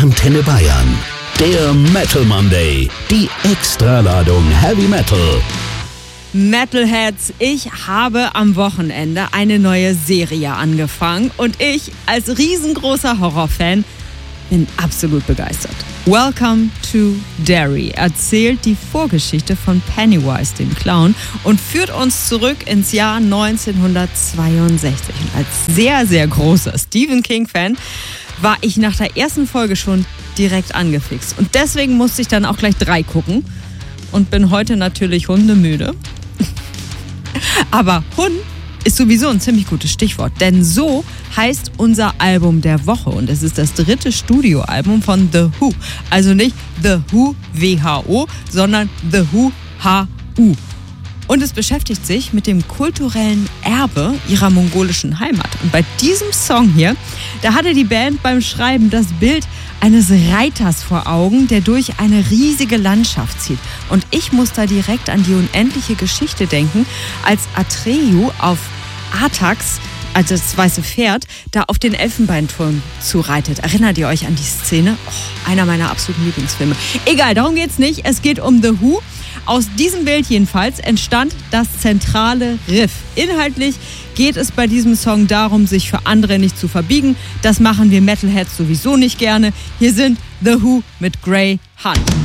Antenne Bayern. Der Metal Monday. Die Extraladung Heavy Metal. Metalheads, ich habe am Wochenende eine neue Serie angefangen und ich als riesengroßer Horrorfan bin absolut begeistert. Welcome to Derry erzählt die Vorgeschichte von Pennywise, dem Clown, und führt uns zurück ins Jahr 1962. Und als sehr, sehr großer Stephen King-Fan war ich nach der ersten Folge schon direkt angefixt. Und deswegen musste ich dann auch gleich 3 gucken und bin heute natürlich hundemüde. Aber Hund ist sowieso ein ziemlich gutes Stichwort, denn so heißt unser Album der Woche und es ist das 3. Studioalbum von The Who. Also nicht The Who, WHO, sondern The Who, HU. Und es beschäftigt sich mit dem kulturellen Erbe ihrer mongolischen Heimat. Und bei diesem Song hier, da hatte die Band beim Schreiben das Bild eines Reiters vor Augen, der durch eine riesige Landschaft zieht. Und ich muss da direkt an die unendliche Geschichte denken, als Atreyu auf Artax, also das weiße Pferd, da auf den Elfenbeinturm zureitet. Erinnert ihr euch an die Szene? Oh, einer meiner absoluten Lieblingsfilme. Egal, darum geht's nicht. Es geht um The Who. Aus diesem Bild jedenfalls entstand das zentrale Riff. Inhaltlich geht es bei diesem Song darum, sich für andere nicht zu verbiegen. Das machen wir Metalheads sowieso nicht gerne. Hier sind The Who mit Grey Hunt.